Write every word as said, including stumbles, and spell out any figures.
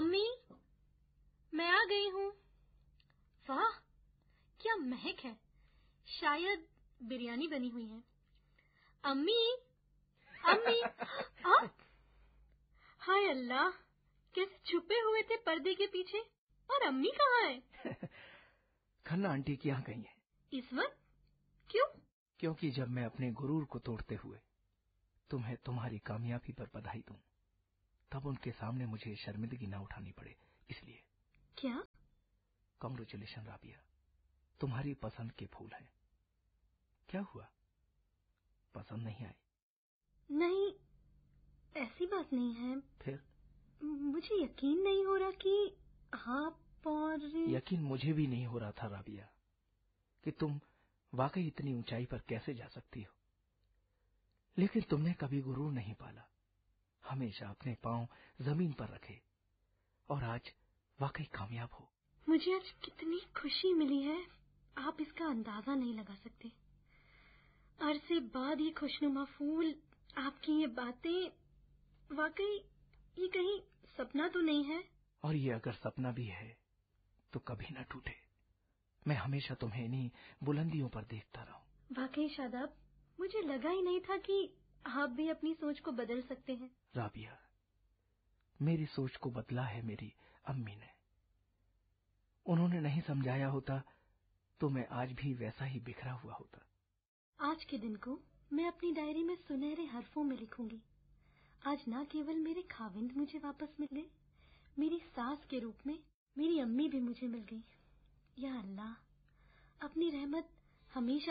अम्मी, मैं आ गई हूँ। वाह, क्या महक है। शायद बिरयानी बनी हुई है। अम्मी, अम्मी, आप? हाय अल्लाह, कैसे छुपे हुए थे पर्दे के पीछे, और अम्मी कहाँ है? खन्ना आंटी की यहाँ गई है। इस वक्त? क्यों? क्योंकि जब मैं अपने गुरूर को तोड़ते हुए तुम्हें तुम्हारी कामयाबी पर बधाई दूं, तब उनके सामने मुझे शर्मिंदगी ना उठानी पड़े, इसलिए। क्या? कांग्रेचुलेशन राबिया, तुम्हारी पसंद के फूल हैं। क्या हुआ, पसंद नहीं आए? नहीं, ऐसी बात नहीं है। फिर? मुझे यकीन नहीं हो रहा कि आप और... यकीन मुझे भी नहीं हो रहा था राबिया कि तुम वाकई इतनी ऊंचाई पर कैसे जा सकती हो, लेकिन तुमने कभी गुरूर नहीं पाला, हमेशा अपने पांव जमीन पर रखे, और आज वाकई कामयाब हो। मुझे आज कितनी खुशी मिली है, आप इसका अंदाजा नहीं लगा सकते। अरसे बाद ये खुशनुमा फूल, आपकी ये बातें, वाकई ये कहीं सपना तो नहीं है? और ये अगर सपना भी है तो कभी न टूटे। मैं हमेशा तुम्हें इन्हीं बुलंदियों पर देखता रहूं। वाकई शादाब, मुझे लगा ही नहीं था कि आप भी अपनी सोच को बदल सकते हैं। राबिया, मेरी सोच को बदला है मेरी अम्मी ने। उन्होंने नहीं समझाया होता तो मैं आज भी वैसा ही बिखरा हुआ होता। आज के दिन को मैं अपनी डायरी में सुनहरे हरफों में लिखूंगी। आज न केवल मेरे खाविंद मुझे वापस मिल गए, मेरी सास के रूप में मेरी अम्मी भी मुझे मिल गई। या अल्लाह, अपनी रहमत हमेशा